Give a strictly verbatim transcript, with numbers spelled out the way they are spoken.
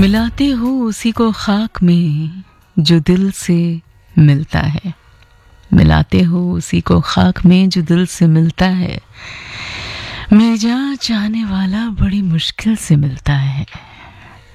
मिलाते हो उसी को खाक में जो दिल से मिलता है। मिलाते हो उसी को खाक में जो दिल से मिलता है। मिल जा चाहने वाला बड़ी मुश्किल से मिलता है।